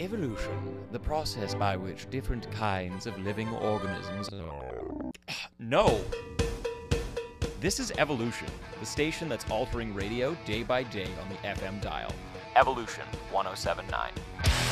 Evolution, the process by which different kinds of living organisms. No! This is Evolution, the station that's altering radio day by day on the FM dial. Evolution 1079.